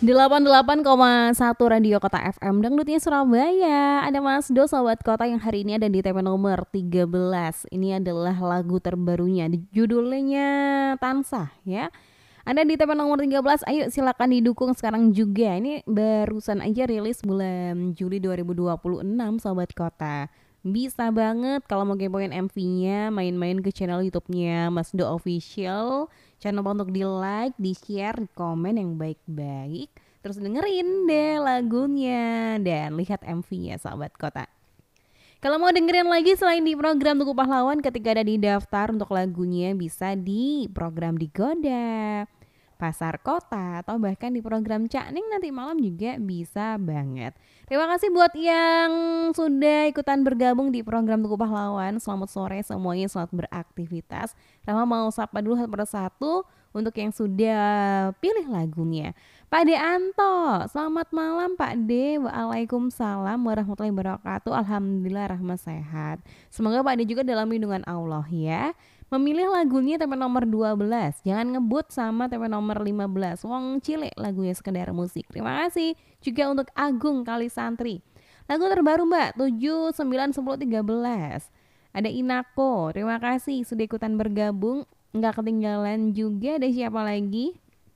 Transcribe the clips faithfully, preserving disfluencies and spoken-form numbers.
delapan puluh delapan koma satu Radio Kota F M Dangdutnya Surabaya. Ada Mas Do, Sobat Kota, yang hari ini ada di T P nomor tiga belas. Ini adalah lagu terbarunya, judulnya Tansah ya. Ada di T P nomor tiga belas, ayo silakan didukung sekarang juga. Ini barusan aja rilis bulan Juli dua ribu dua puluh enam, Sobat Kota. Bisa banget kalau mau kepoin M V-nya, main-main ke channel YouTube-nya Mas Do Official. Jangan lupa untuk di-like, di-share, di komen yang baik-baik. Terus dengerin deh lagunya dan lihat M V-nya, Sobat Kota. Kalau mau dengerin lagi selain di program Tugu Pahlawan, ketika ada di daftar untuk lagunya, bisa di program Digoda, Pasar Kota, atau bahkan di program Cak Ning nanti malam juga bisa banget. Terima kasih buat yang sudah ikutan bergabung di program Tugu Pahlawan. Selamat sore semuanya, selamat beraktivitas. Rama mau sapa dulu satu persatu untuk yang sudah pilih lagunya. Pak De Anto, selamat malam Pak De. Waalaikumsalam warahmatullahi wabarakatuh. Alhamdulillah rahmat sehat. Semoga Pak De juga dalam lindungan Allah ya. Memilih lagunya T P nomor dua belas. Jangan ngebut sama T P nomor lima belas. Wong Cile lagunya sekedar musik. Terima kasih juga untuk Agung Kalisantri. Lagu terbaru Mbak tujuh, sembilan, sepuluh, tiga belas. Ada Inako. Terima kasih sudah ikutan bergabung. Enggak ketinggalan juga. Ada siapa lagi?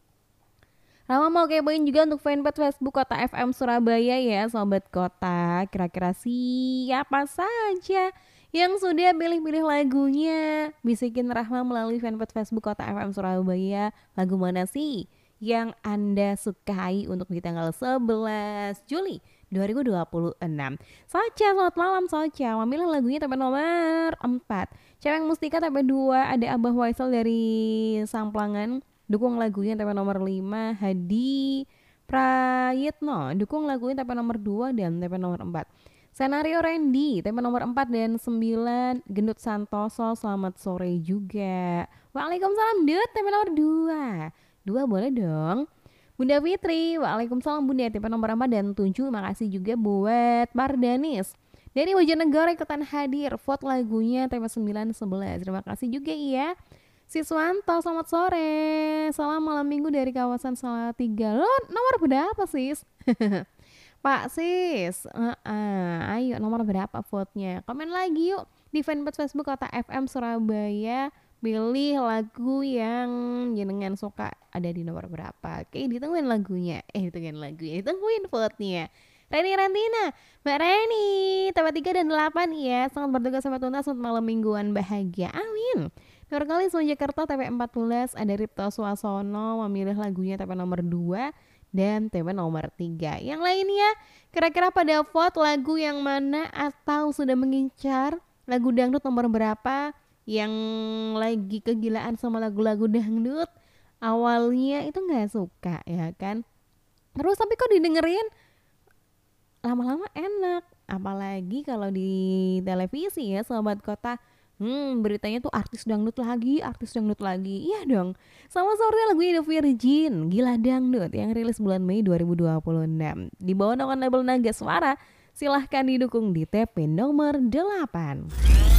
Rama mau kepoin juga untuk fanpage Facebook Kota F M Surabaya ya, Sobat Kota. Kira-kira siapa saja yang sudah pilih-pilih lagunya? Bisikin Rahma melalui fanpage Facebook Kota F M Surabaya. Lagu mana sih yang Anda sukai untuk di tanggal sebelas Juli dua ribu dua puluh enam? Soca, selamat malam Soca. Memilih lagunya T P nomor empat. Cewek Mustika T P dua. Ada Abah Waisel dari Samplangan. Dukung lagunya T P nomor lima. Hadi Prayitno dukung lagunya T P nomor dua dan T P nomor empat. Senario Randy T P nomor empat dan sembilan. Gendut Santoso, selamat sore juga. Waalaikumsalam Dut, T P nomor dua. Dua boleh dong. Bunda Fitri, waalaikumsalam Bunda, T P nomor empat dan tujuh. Makasih juga buat Mardanis dari Bojonegoro ikutan hadir. Vote lagunya T P sembilan, sebelas. Terima kasih juga ya. Siswanto, selamat sore. Salam malam minggu dari kawasan Salatiga. Lo nomor berapa sis? Pak sis, uh, uh, ayo nomor berapa vote-nya? Komen lagi yuk di fanpage Facebook Kota F M Surabaya. Pilih lagu yang jenengan suka, ada di nomor berapa. Oke, ditungguin lagunya. Eh, ditungguin lagunya, ditungguin vote-nya. Reni Rantina, Mbak Reni, T P tiga dan delapan ya. Selamat bertugas sampai tuntas, selamat malam mingguan bahagia. Amin. Nurkalis Jakarta T P empat belas. Ada Ripto Suasono memilih lagunya T P nomor dua dan T P nomor tiga. Yang lainnya kira-kira pada vote lagu yang mana atau sudah mengincar lagu dangdut nomor berapa yang lagi kegilaan sama lagu-lagu dangdut? Awalnya itu gak suka ya kan, terus tapi kok didengerin lama-lama enak. Apalagi kalau di televisi ya, Sobat Kota. Hmm, beritanya tuh artis dangdut lagi, artis dangdut lagi. Iya dong. Sama seperti lagu The Virgin, Gila Dangdut yang rilis bulan Mei dua ribu dua puluh enam. Di bawah naungan label Naga Suara. Silahkan didukung di T P nomor delapan.